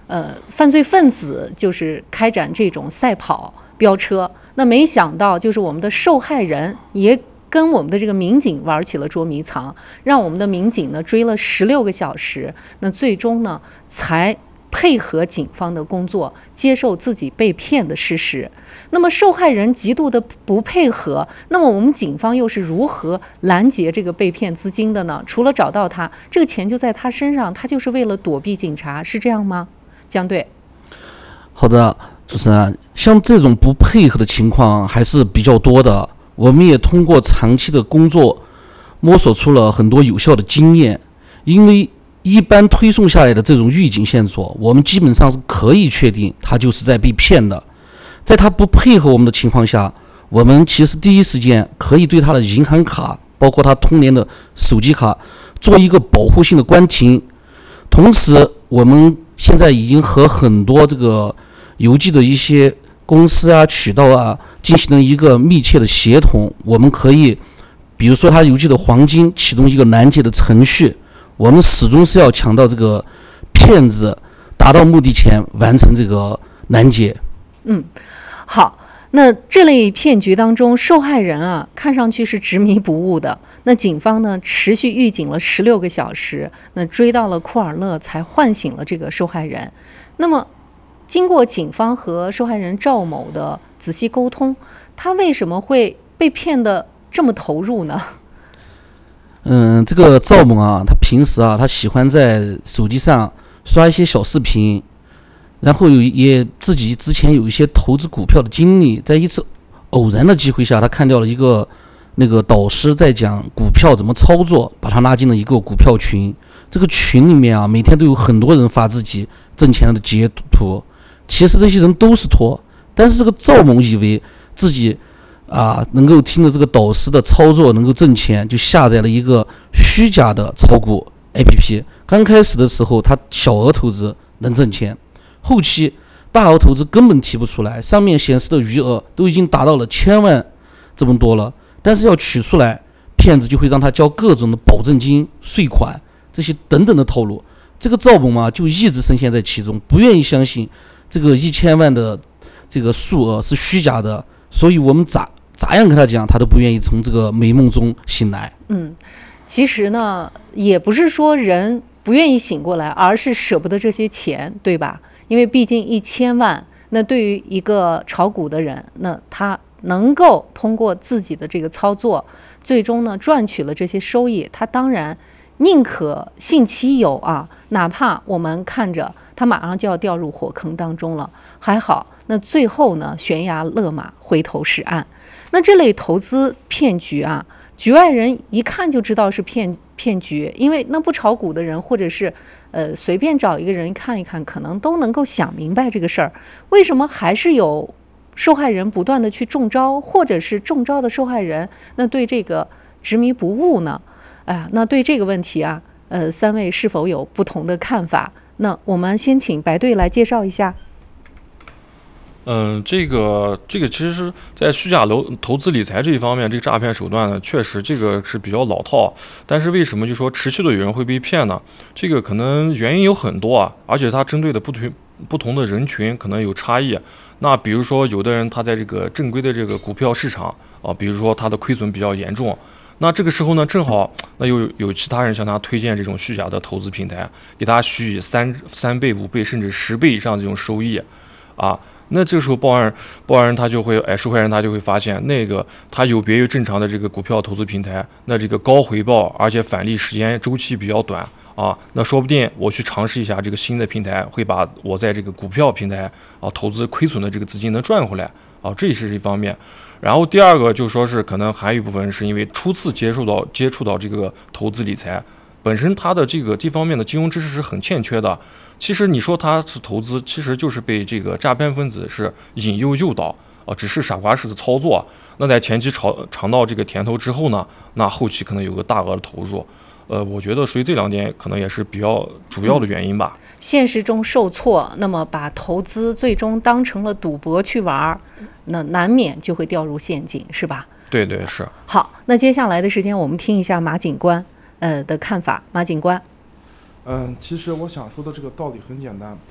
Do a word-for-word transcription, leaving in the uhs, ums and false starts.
呃，犯罪分子就是开展这种赛跑飙车，那没想到就是我们的受害人也跟我们的这个民警玩起了捉迷藏，让我们的民警呢追了十六个小时，那最终呢才配合警方的工作，接受自己被骗的事实。那么受害人极度的不配合，那么我们警方又是如何拦截这个被骗资金的呢？除了找到他，这个钱就在他身上，他就是为了躲避警察，是这样吗？江队。 好的，主持人，像这种不配合的情况还是比较多的，我们也通过长期的工作摸索出了很多有效的经验。因为一般推送下来的这种预警线索，我们基本上是可以确定他就是在被骗的。在他不配合我们的情况下，我们其实第一时间可以对他的银行卡，包括他通联的手机卡做一个保护性的关停。同时我们现在已经和很多这个邮寄的一些公司啊、渠道啊进行了一个密切的协同。我们可以比如说他邮寄的黄金启动一个拦截的程序，我们始终是要抢到这个骗子达到目的前完成这个拦截。 嗯，好，那这类骗局当中，受害人啊看上去是执迷不悟的。那警方呢持续预警了十六个小时，那追到了库尔勒，才唤醒了这个受害人。那么经过警方和受害人赵某的仔细沟通，他为什么会被骗得这么投入呢？ 嗯，这个赵某啊，他平时啊，他喜欢在手机上刷一些小视频，然后有也自己之前有一些投资股票的经历，在一次偶然的机会下，他看到了一个那个导师在讲股票怎么操作，把他拉进了一个股票群。这个群里面啊，每天都有很多人发自己挣钱的截图，其实这些人都是托，但是这个赵某以为自己啊能够听着这个导师的操作能够挣钱，就下载了一个虚假的炒股 A P P。 刚开始的时候他小额投资能挣钱，后期大额投资根本提不出来，上面显示的余额都已经达到了千万这么多了，但是要取出来，骗子就会让他交各种的保证金、税款这些等等的套路。这个赵某嘛，就一直深陷在其中，不愿意相信这个一千万的这个数额是虚假的，所以我们咋咋样跟他讲，他都不愿意从这个美梦中醒来。 嗯，其实呢，也不是说人不愿意醒过来，而是舍不得这些钱，对吧？因为毕竟一千万，那对于一个炒股的人，那他能够通过自己的这个操作，最终呢赚取了这些收益，他当然宁可信其有啊，哪怕我们看着他马上就要掉入火坑当中了，还好，那最后呢悬崖勒马，回头是岸。那这类投资骗局啊，局外人一看就知道是骗骗局，因为那不炒股的人，或者是呃随便找一个人看一看，可能都能够想明白这个事儿。为什么还是有受害人不断的去中招，或者是中招的受害人那对这个执迷不悟呢？哎呀，那对这个问题啊，呃，三位是否有不同的看法？那我们先请白队来介绍一下。 嗯，这个这个其实是在虚假投投资理财这一方面，这个诈骗手段呢，确实这个是比较老套。但是为什么就说持续的有人会被骗呢？这个可能原因有很多啊，而且它针对的不同不同的人群可能有差异。那比如说，有的人他在这个正规的这个股票市场啊，比如说他的亏损比较严重，那这个时候呢，正好那又有其他人向他推荐这种虚假的投资平台，给他许以三三倍、五倍甚至十倍以上这种收益啊。那这个时候报案人报案人他就会哎，受害人他就会发现，那个他有别于正常的这个股票投资平台，那这个高回报而且返利时间周期比较短啊，那说不定我去尝试一下这个新的平台，会把我在这个股票平台啊投资亏损的这个资金能赚回来啊，这也是一方面。然后第二个就说是可能还有一部分是因为初次接触到接触到这个投资理财，本身他的这个这方面的金融知识是很欠缺的。其实你说他是投资，其实就是被这个诈骗分子是引诱诱导啊，只是傻瓜式的操作。那在前期尝尝到这个甜头之后呢，那后期可能有个大额的投入。呃，我觉得所以这两点可能也是比较主要的原因吧。 嗯，现实中受挫，那么把投资最终当成了赌博去玩，那难免就会掉入陷阱，是吧？ 对对是。 好，那接下来的时间我们听一下马警官呃的看法。马警官。 嗯，其实我想说的这个道理很简单，